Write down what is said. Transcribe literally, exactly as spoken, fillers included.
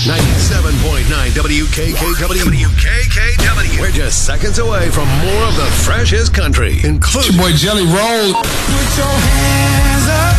ninety-seven point nine W K K W. W K K W. We're just seconds away from more of the freshest country, including your boy Jelly Roll. Put your hands up.